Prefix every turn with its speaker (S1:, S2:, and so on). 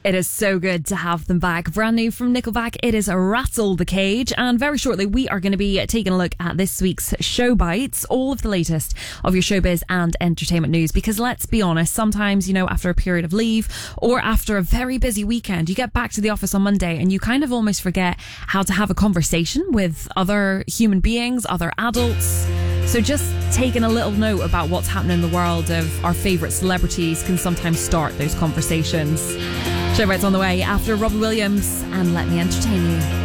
S1: It is so good to have them back. Brand new from Nickelback, it is Rattle the Cage. And very shortly, we are going to be taking a look at this week's Show Bites, all of the latest of your showbiz and entertainment news. Because let's be honest, sometimes, after a period of leave or after a very busy weekend, you get back to the office on Monday and you kind of almost forget how to have a conversation with other human beings, other adults. So just taking a little note about what's happening in the world of our favourite celebrities can sometimes start those conversations. Show Bites on the way after Robbie Williams and Let Me Entertain You.